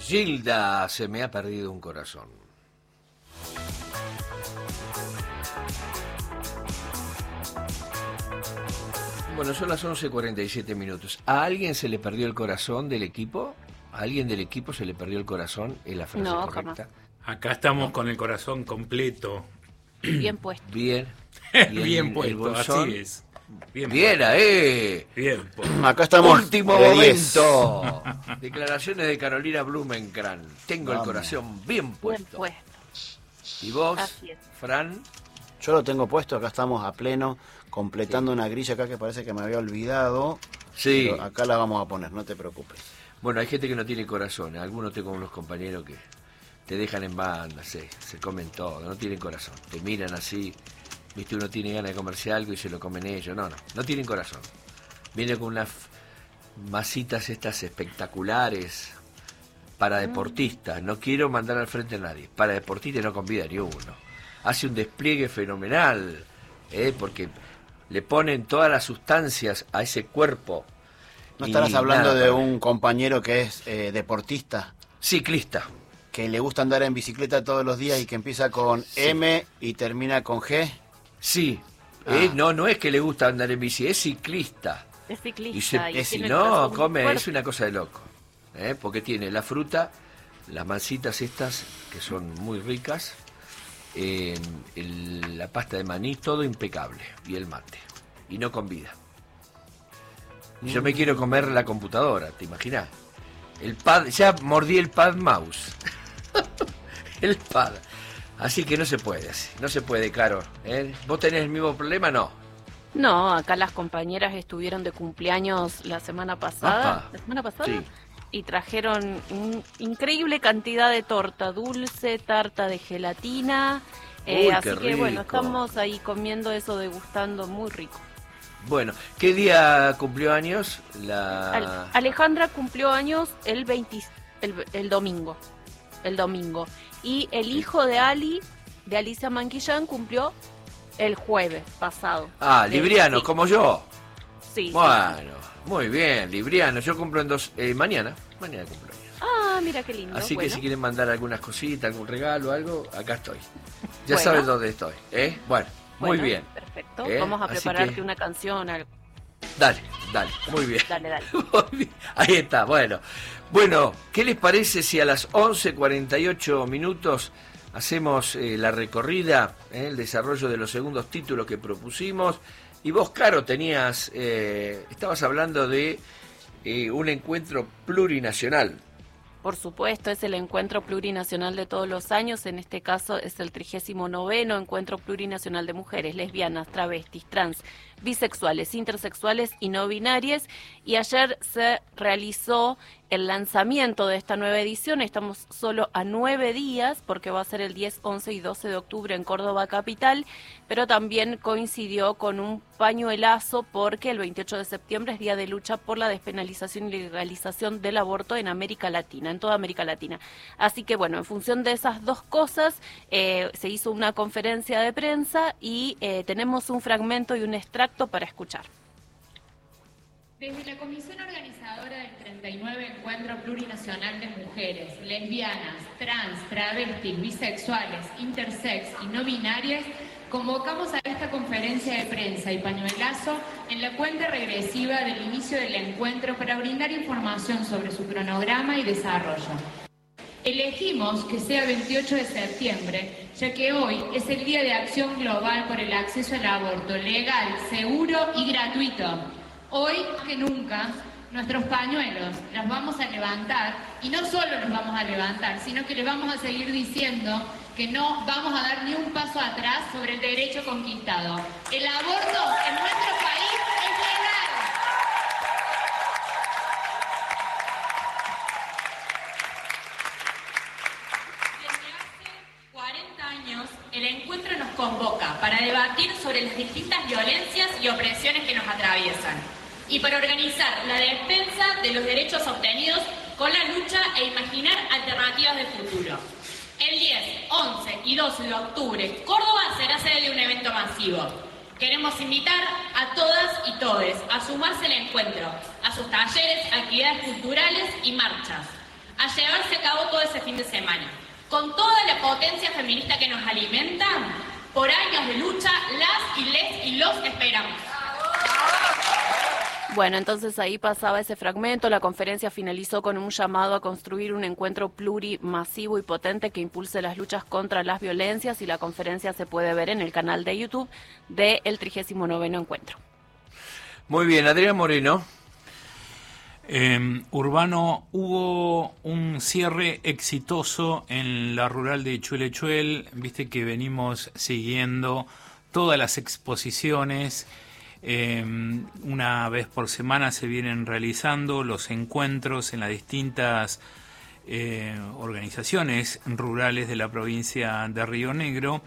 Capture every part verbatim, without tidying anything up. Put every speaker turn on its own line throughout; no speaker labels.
Gilda, se me ha perdido un corazón. Bueno, son las once cuarenta y siete minutos. ¿A alguien se le perdió el corazón del equipo? ¿A alguien del equipo se le perdió el corazón? ¿Es la frase
no,
correcta?
Jamás.
Acá estamos con el corazón completo.
Bien puesto.
Bien.
Bien,
Bien
puesto, así es.
Bien, Bien ahí.
Bien puesto.
Acá estamos.
Último momento. Declaraciones de Carolina Blumenkran. Tengo Vamos. el corazón bien puesto.
Bien puesto.
¿Y vos, Fran?
Yo lo tengo puesto, acá estamos a pleno, completando sí. una grilla acá que parece que me había olvidado.
Sí.
Pero acá la vamos a poner, no te preocupes.
Bueno, hay gente que no tiene corazón. Algunos tengo unos compañeros que te dejan en banda, se, se comen todo, no tienen corazón. Te miran así, viste, uno tiene ganas de comerse algo y se lo comen ellos. No, no, no tienen corazón. Viene con unas masitas estas espectaculares para deportistas. No quiero mandar al frente a nadie. Para deportistas no convida ni uno. Hace un despliegue fenomenal, ¿eh? Porque le ponen todas las sustancias a ese cuerpo.
¿No estarás hablando nada, de un compañero que es eh, deportista?
Ciclista.
Que le gusta andar en bicicleta todos los días y que empieza con sí. M y termina con G.
Sí. Ah. Eh, no, no es que le gusta andar en bici, es ciclista.
Es ciclista.
Y, se, y es, no, come, es una cosa de loco. ¿eh? Porque tiene la fruta, las mansitas estas, que son muy ricas, eh, el, la pasta de maní, todo impecable. Y el mate. Y no convida. Mm. Yo me quiero comer la computadora, ¿te imaginas? El pad, ya mordí el pad mouse. El pad. Así que no se puede así, no se puede, Caro. ¿eh? ¿Vos tenés el mismo problema? No.
No, acá las compañeras estuvieron de cumpleaños la semana pasada.
Apa.
La semana pasada.
Sí.
Y trajeron una increíble cantidad de torta dulce, tarta de gelatina. Eh,
Uy,
así
qué
que
rico.
bueno, estamos ahí comiendo eso, degustando, muy rico.
Bueno, ¿qué día cumplió años? La
Al- Alejandra cumplió años el, veinte, el, el domingo. El domingo. Y el hijo de Ali, de Alicia Manquillán, cumplió el jueves pasado.
Ah, Libriano,
sí.
como yo.
Sí.
Bueno,
sí.
muy bien, Libriano. Yo cumplo en dos... Eh, mañana, mañana cumplo años.
Ah, mira qué lindo.
Así
bueno.
que si quieren mandar algunas cositas, algún regalo, algo, acá estoy. Ya
Bueno.
sabes dónde estoy, ¿eh? Bueno, muy
Bueno,
bien.
Perfecto.
¿Eh?
Vamos a
Así
prepararte
que-
una canción. Algo.
Dale, dale, muy bien.
Dale, dale.
Muy bien. Ahí está, bueno. Bueno, ¿qué les parece si a las once cuarenta y ocho minutos hacemos eh, la recorrida, eh, el desarrollo de los segundos títulos que propusimos? Y vos, Caro, tenías, eh, estabas hablando de eh, un encuentro plurinacional.
Por supuesto, es el encuentro plurinacional de todos los años. En este caso es el trigésimo noveno encuentro plurinacional de mujeres lesbianas, travestis, trans, bisexuales, intersexuales y no binarias. Y ayer se realizó el lanzamiento de esta nueva edición. Estamos solo a nueve días porque va a ser el diez, once y doce de octubre en Córdoba capital, pero también coincidió con un pañuelazo porque el veintiocho de septiembre es día de lucha por la despenalización y legalización del aborto en América Latina, en toda América Latina. Así que bueno, en función de esas dos cosas, eh, se hizo una conferencia de prensa y eh, tenemos un fragmento y un extracto para escuchar.
Desde la comisión organizadora del treinta y nueve Encuentro Plurinacional de Mujeres, Lesbianas, Trans, Travestis, Bisexuales, Intersex y No Binarias, convocamos a esta conferencia de prensa y pañuelazo en la cuenta regresiva del inicio del encuentro para brindar información sobre su cronograma y desarrollo. Elegimos que sea veintiocho de septiembre, ya que hoy es el Día de Acción Global por el Acceso al Aborto legal, seguro y gratuito. Hoy, más que nunca, nuestros pañuelos los vamos a levantar, y no solo los vamos a levantar, sino que les vamos a seguir diciendo que no vamos a dar ni un paso atrás sobre el derecho conquistado. El aborto en nuestro país es legal. Desde hace cuarenta años, el encuentro nos convoca para debatir sobre las distintas violencias y opresiones que nos atraviesan y para organizar la defensa de los derechos obtenidos con la lucha e imaginar alternativas de futuro. El diez, once y doce de octubre, Córdoba será sede de un evento masivo. Queremos invitar a todas y todes a sumarse al encuentro, a sus talleres, actividades culturales y marchas. a llevarse a cabo todo ese fin de semana. Con toda la potencia feminista que nos alimenta, por años de lucha, las y les y los esperamos.
Bueno, entonces ahí pasaba ese fragmento. La conferencia finalizó con un llamado a construir un encuentro plurimasivo y potente que impulse las luchas contra las violencias, y la conferencia se puede ver en el canal de YouTube del trigésimo noveno Encuentro.
Muy bien, Adrián Moreno.
Eh, Urbano, hubo un cierre exitoso en la rural de Chuelechuel. Viste que venimos siguiendo todas las exposiciones. Eh, una vez por semana se vienen realizando los encuentros en las distintas eh, organizaciones rurales de la provincia de Río Negro.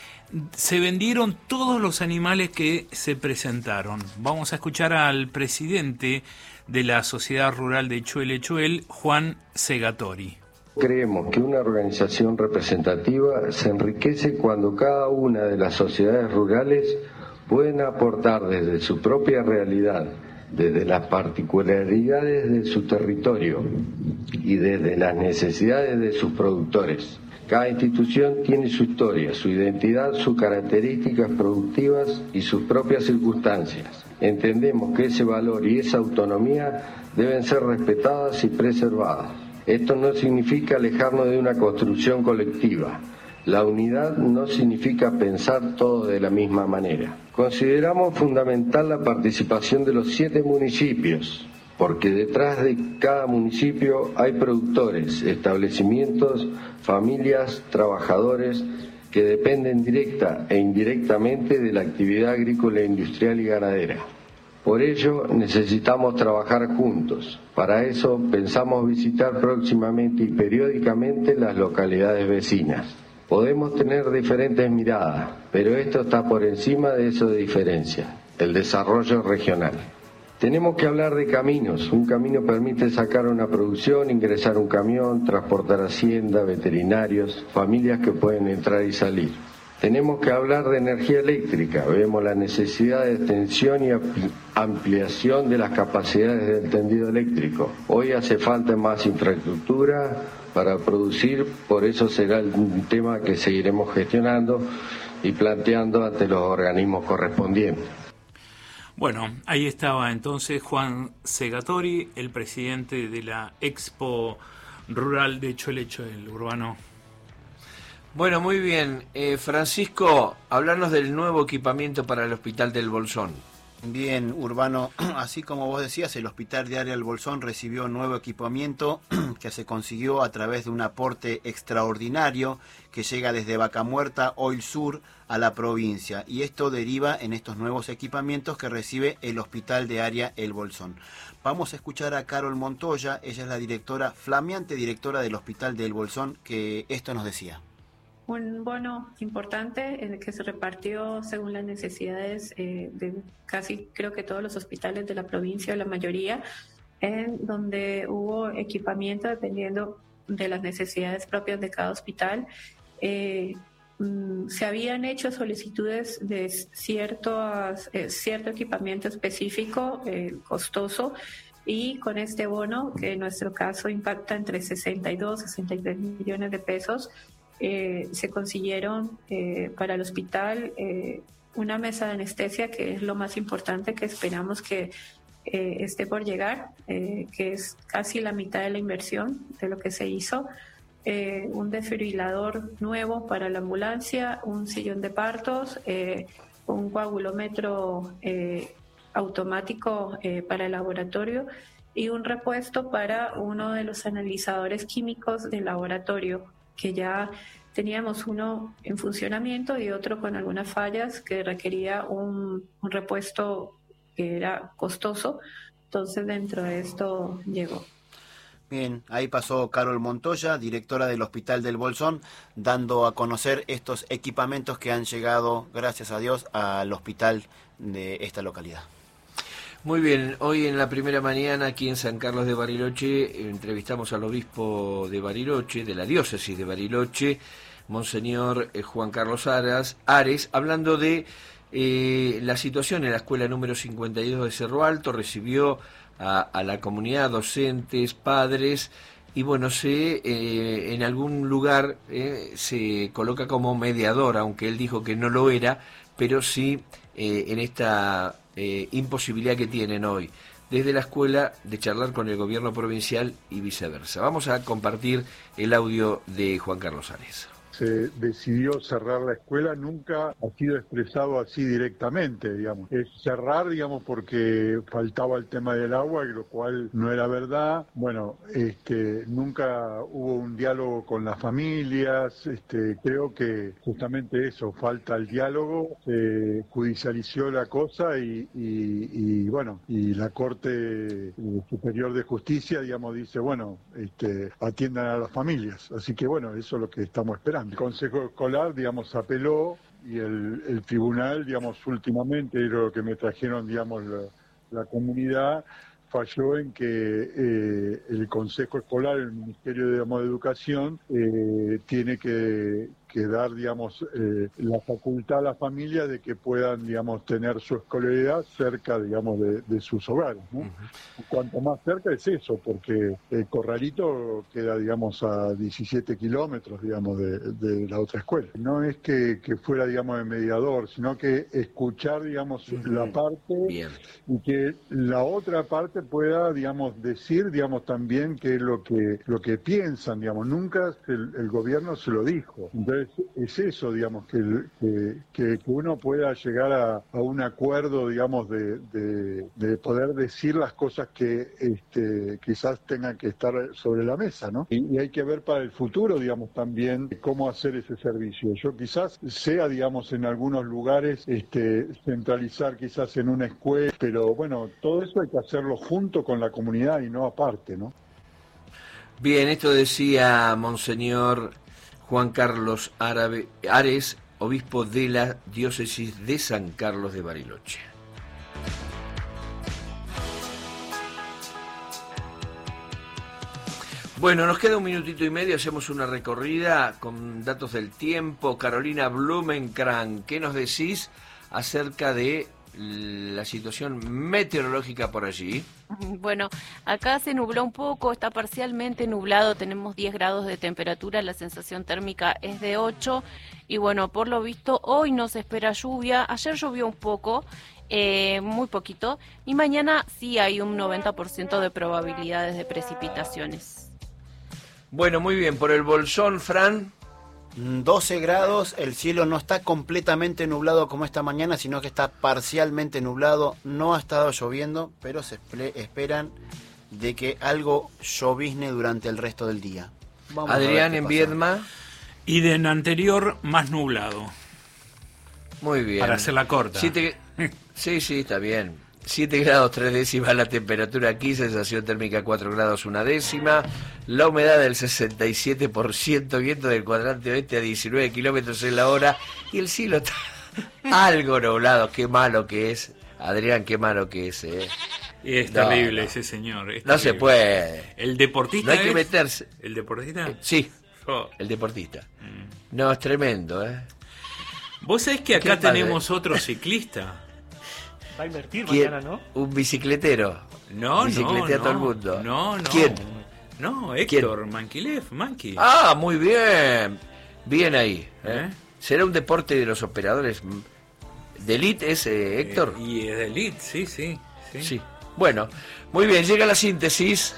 Se vendieron todos los animales que se presentaron. Vamos a escuchar al presidente de la Sociedad Rural de Chuelechuel, Juan Segatori.
Creemos que una organización representativa se enriquece cuando cada una de las sociedades rurales pueden aportar desde su propia realidad, desde las particularidades de su territorio y desde las necesidades de sus productores. Cada institución tiene su historia, su identidad, sus características productivas y sus propias circunstancias. Entendemos que ese valor y esa autonomía deben ser respetadas y preservadas. Esto no significa alejarnos de una construcción colectiva. La unidad no significa pensar todo de la misma manera. Consideramos fundamental la participación de los siete municipios, porque detrás de cada municipio hay productores, establecimientos, familias, trabajadores que dependen directa e indirectamente de la actividad agrícola, industrial y ganadera. Por ello necesitamos trabajar juntos. Para eso pensamos visitar próximamente y periódicamente las localidades vecinas. Podemos tener diferentes miradas, pero esto está por encima de eso de diferencia, el desarrollo regional. Tenemos que hablar de caminos. Un camino permite sacar una producción, ingresar un camión, transportar hacienda, veterinarios, familias que pueden entrar y salir. Tenemos que hablar de energía eléctrica. Vemos la necesidad de extensión y ampliación de las capacidades del tendido eléctrico. Hoy hace falta más infraestructura para producir, por eso será un tema que seguiremos gestionando y planteando ante los organismos correspondientes.
Bueno, ahí estaba entonces Juan Segatori, el presidente de la Expo Rural de Chuelechuel, Urbano.
Bueno, muy bien. Eh, Francisco, hablarnos del nuevo equipamiento para el Hospital del Bolsón.
Bien, Urbano, así como vos decías, el Hospital de Área del Bolsón recibió nuevo equipamiento que se consiguió a través de un aporte extraordinario que llega desde Vaca Muerta, Oil Sur, a la provincia. Y esto deriva en estos nuevos equipamientos que recibe el Hospital de Área El Bolsón. Vamos a escuchar a Carol Montoya, ella es la directora, flameante directora del Hospital del Bolsón, que esto nos decía.
Un bono importante en el que se repartió según las necesidades eh, de casi creo que todos los hospitales de la provincia, la mayoría, en donde hubo equipamiento dependiendo de las necesidades propias de cada hospital. Eh, mm, se habían hecho solicitudes de ciertos, eh, cierto equipamiento específico, eh, costoso, y con este bono, que en nuestro caso impacta entre sesenta y dos, sesenta y tres millones de pesos, Eh, se consiguieron eh, para el hospital eh, una mesa de anestesia, que es lo más importante, que esperamos que eh, esté por llegar, eh, que es casi la mitad de la inversión de lo que se hizo, eh, un desfibrilador nuevo para la ambulancia, un sillón de partos, eh, un coagulómetro eh, automático eh, para el laboratorio y un repuesto para uno de los analizadores químicos del laboratorio, que ya teníamos uno en funcionamiento y otro con algunas fallas que requería un, un repuesto que era costoso. Entonces dentro de esto llegó.
Bien, ahí pasó Carol Montoya, directora del Hospital del Bolsón, dando a conocer estos equipamientos que han llegado, gracias a Dios, al hospital de esta localidad.
Muy bien, hoy en la primera mañana aquí en San Carlos de Bariloche entrevistamos al obispo de Bariloche, de la diócesis de Bariloche, Monseñor Juan Carlos Aras, Ares, hablando de eh, la situación en la escuela número cincuenta y dos de Cerro Alto. Recibió a, a la comunidad, docentes, padres, y bueno, se eh, en algún lugar eh, se coloca como mediador, aunque él dijo que no lo era, pero sí eh, en esta eh, imposibilidad que tienen hoy desde la escuela de charlar con el gobierno provincial y viceversa. Vamos a compartir el audio de Juan Carlos Ares.
Se decidió cerrar la escuela, nunca ha sido expresado así directamente, digamos. Es cerrar, digamos, porque faltaba el tema del agua, lo cual no era verdad. Bueno, este, nunca hubo un diálogo con las familias. Este, creo que justamente eso, falta el diálogo. Se judicializó la cosa y, y, y bueno, y la Corte Superior de Justicia, digamos, dice, bueno, este, atiendan a las familias. Así que bueno, eso es lo que estamos esperando. El Consejo Escolar, digamos, apeló y el, el tribunal, digamos, últimamente, era lo que me trajeron, digamos, la, la comunidad, falló en que eh, el Consejo Escolar, el Ministerio digamos, de Educación, eh, tiene que, que dar, digamos, eh, la facultad a las familias de que puedan, digamos, tener su escolaridad cerca, digamos, de, de sus hogares, ¿no? Uh-huh. Cuanto más cerca es eso, porque el Corralito queda, digamos, a diecisiete kilómetros, digamos, de, de la otra escuela. No es que, que fuera, digamos, el mediador, sino que escuchar, digamos, uh-huh. la parte Bien. Y que la otra parte pueda, digamos, decir, digamos, también qué es lo que, lo que piensan, digamos. Nunca el, el gobierno se lo dijo. Entonces, es eso, digamos, que, que, que uno pueda llegar a, a un acuerdo, digamos, de, de, de poder decir las cosas que este, quizás tengan que estar sobre la mesa, ¿no? Y, y hay que ver para el futuro, digamos, también cómo hacer ese servicio. Yo quizás sea, digamos, en algunos lugares este, centralizar quizás en una escuela, pero bueno, todo eso hay que hacerlo junto con la comunidad y no aparte, ¿no?
Bien, esto decía Monseñor Juan Carlos Árabe, Ares, obispo de la diócesis de San Carlos de Bariloche. Bueno, nos queda un minutito y medio, hacemos una recorrida con datos del tiempo. Carolina Blumenkranz, ¿qué nos decís acerca de la situación meteorológica por allí?
Bueno, acá se nubló un poco, está parcialmente nublado, tenemos diez grados de temperatura, la sensación térmica es de ocho y bueno, por lo visto hoy no se espera lluvia, ayer llovió un poco, eh, muy poquito, y mañana sí hay un noventa por ciento de probabilidades de precipitaciones.
Bueno, muy bien, por el Bolsón, Fran.
doce grados, el cielo no está completamente nublado como esta mañana, sino que está parcialmente nublado, no ha estado lloviendo, pero se esperan de que algo llovizne durante el resto del día.
Vamos Adrián en Viedma.
Y de en anterior, más nublado.
Muy bien.
Para hacer la corta.
Siete... Sí, sí, está bien. siete grados tres décimas la temperatura aquí, sensación térmica cuatro grados una décima, la humedad del sesenta y siete por ciento, viento del cuadrante oeste a diecinueve kilómetros en la hora y el cielo está algo nublado. Qué malo que es, Adrián, qué malo que es. Eh.
Es no, terrible no. ese señor. Es
no
terrible.
Se puede.
El deportista.
No hay
es...
que meterse.
¿El deportista?
Eh, sí,
oh.
el deportista. Mm. No, es tremendo. ¿eh?
Vos sabés que acá tenemos otro ciclista.
Va a invertir mañana, ¿no?
Un bicicletero.
No,
Bicicletea
no,
todo el
no,
mundo.
No, no.
¿Quién?
No, Héctor Manquilev, Manqui.
Ah, muy bien. Bien ahí. ¿eh?
¿Eh?
¿Será un deporte de los operadores de elite ese, Héctor?
Eh, y es de elite, sí, sí, sí.
Sí. Bueno, muy bien, llega la síntesis.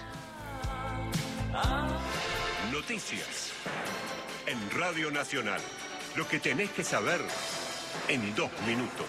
Noticias en Radio Nacional. Lo que tenés que saber en dos minutos.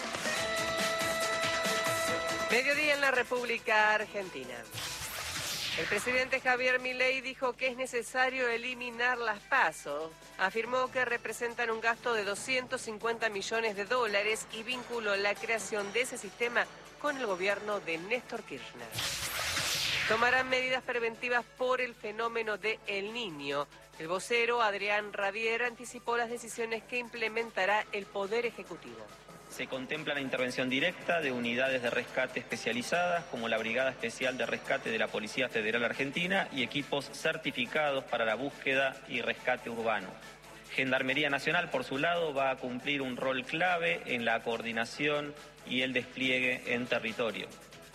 Mediodía en la República Argentina. El presidente Javier Milei dijo que es necesario eliminar las PASO. Afirmó que representan un gasto de doscientos cincuenta millones de dólares y vinculó la creación de ese sistema con el gobierno de Néstor Kirchner. Tomarán medidas preventivas por el fenómeno de El Niño. El vocero Adrián Rabier anticipó las decisiones que implementará el Poder Ejecutivo.
Se contempla la intervención directa de unidades de rescate especializadas como la Brigada Especial de Rescate de la Policía Federal Argentina y equipos certificados para la búsqueda y rescate urbano. Gendarmería Nacional, por su lado, va a cumplir un rol clave en la coordinación y el despliegue en territorio.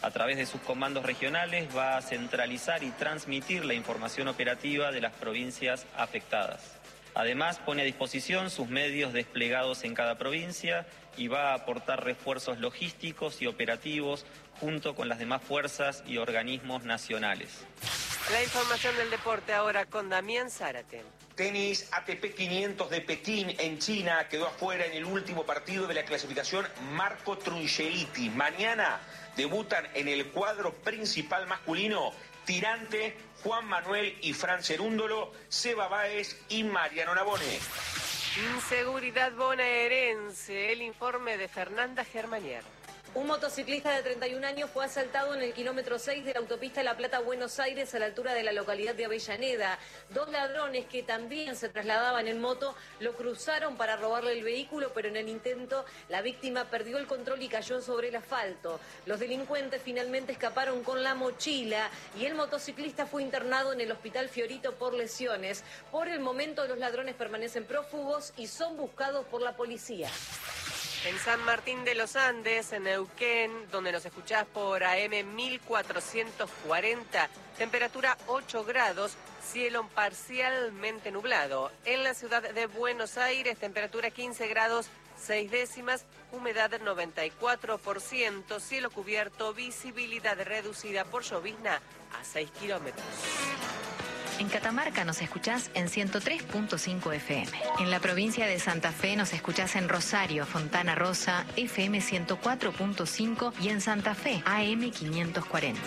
A través de sus comandos regionales va a centralizar y transmitir la información operativa de las provincias afectadas. Además, pone a disposición sus medios desplegados en cada provincia y va a aportar refuerzos logísticos y operativos junto con las demás fuerzas y organismos nacionales.
La información del deporte ahora con Damián Zárate.
Tenis A T P quinientos de Pekín en China quedó afuera en el último partido de la clasificación Marco Trungeliti. Mañana debutan en el cuadro principal masculino Tirante, Juan Manuel y Fran Cerúndolo, Seba Báez y Mariano Navone.
Inseguridad bonaerense, el informe de Fernanda Germanier.
Un motociclista de treinta y un años fue asaltado en el kilómetro seis de la autopista La Plata-Buenos Aires a la altura de la localidad de Avellaneda. Dos ladrones que también se trasladaban en moto lo cruzaron para robarle el vehículo, pero en el intento la víctima perdió el control y cayó sobre el asfalto. Los delincuentes finalmente escaparon con la mochila y el motociclista fue internado en el Hospital Fiorito por lesiones. Por el momento los ladrones permanecen prófugos y son buscados por la policía.
En San Martín de los Andes, en Neuquén, donde nos escuchás por A M mil cuatrocientos cuarenta, temperatura ocho grados, cielo parcialmente nublado. En la ciudad de Buenos Aires, temperatura quince grados, seis décimas, humedad noventa y cuatro por ciento, cielo cubierto, visibilidad reducida por llovizna a seis kilómetros.
En Catamarca nos escuchás en ciento tres punto cinco F M. En la provincia de Santa Fe nos escuchás en Rosario, Fontana Rosa, F M ciento cuatro punto cinco y en Santa Fe, A M quinientos cuarenta.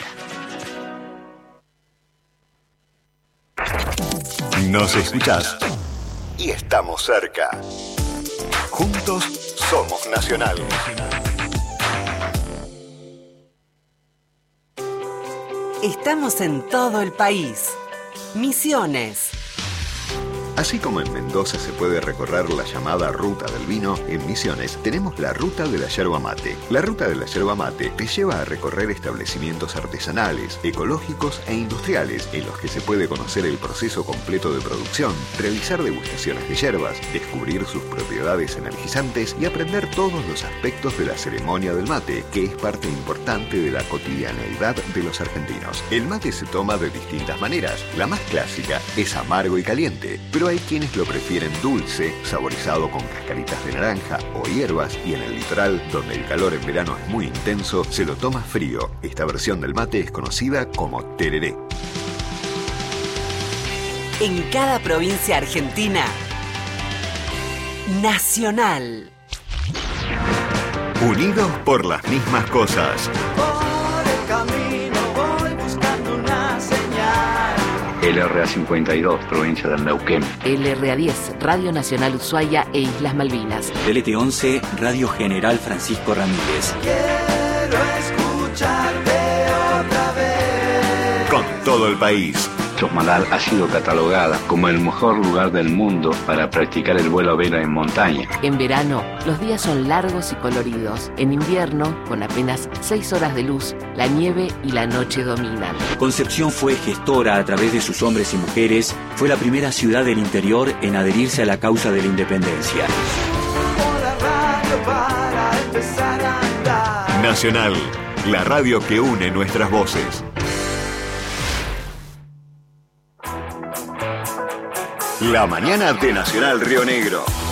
Nos escuchás y estamos cerca. Juntos somos Nacional.
Estamos en todo el país. Misiones.
Así como en Mendoza se puede recorrer la llamada Ruta del Vino, en Misiones tenemos la Ruta de la Yerba Mate. La Ruta de la Yerba Mate te lleva a recorrer establecimientos artesanales, ecológicos e industriales, en los que se puede conocer el proceso completo de producción, realizar degustaciones de yerbas, descubrir sus propiedades energizantes y aprender todos los aspectos de la ceremonia del mate, que es parte importante de la cotidianeidad de los argentinos. El mate se toma de distintas maneras. La más clásica es amargo y caliente, pero hay quienes lo prefieren dulce, saborizado con cascaritas de naranja o hierbas, y en el litoral, donde el calor en verano es muy intenso, se lo toma frío. Esta versión del mate es conocida como tereré.
En cada provincia argentina, Nacional.
Unidos por las mismas cosas.
Por el camino voy buscando una señal.
L R A cincuenta y dos, provincia del Neuquén.
L R A diez, Radio Nacional Ushuaia e Islas Malvinas.
L T once, Radio General Francisco Ramírez.
Quiero escucharte otra vez.
Con todo el país.
Chosmalal ha sido catalogada como el mejor lugar del mundo para practicar el vuelo a vela en montaña.
En verano, los días son largos y coloridos. En invierno, con apenas seis horas de luz, la nieve y la noche dominan.
Concepción fue gestora a través de sus hombres y mujeres. Fue la primera ciudad del interior en adherirse a la causa de la independencia.
Nacional, la radio que une nuestras voces. La mañana de Nacional Río Negro.